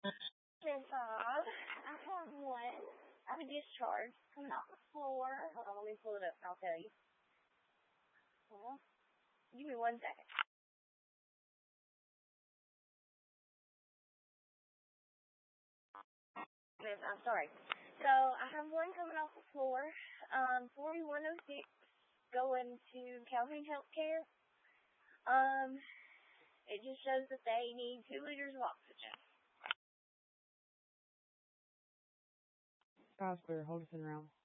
I have one. I have a discharge coming off the floor. Hold on, let me pull it up and I'll tell you. Well, give me 1 second. I'm sorry. So I have one coming off the floor. 4106 going to Calhoun Healthcare. It just shows that they need 2 liters of oxygen. Oscar, hold us in around.